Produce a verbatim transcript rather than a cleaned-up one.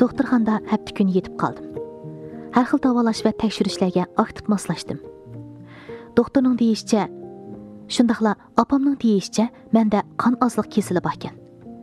doktorxonada hafta kuni yetib qoldim. Har xil davolash va tekshirishlarga aktiv moslashdim. Doktorning deyishicha, shundaqla opamning deyishicha, menda qon ozliq kesili bor ekan.